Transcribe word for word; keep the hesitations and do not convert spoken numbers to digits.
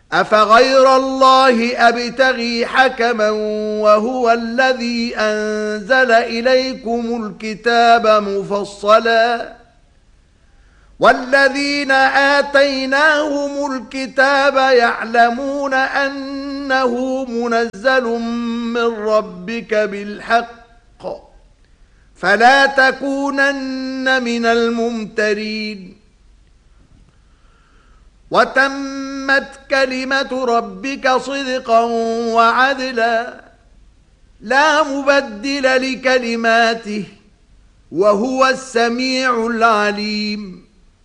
أفغير الله أبتغي حكما وهو الذي أنزل إليكم الكتاب مفصلا والذين آتيناهم الكتاب يعلمون أنه منزل من ربك بالحق فلا تكونن من الممترين وتمت كلمة ربك صدقا وعدلا لا مبدل لكلماته وهو السميع العليم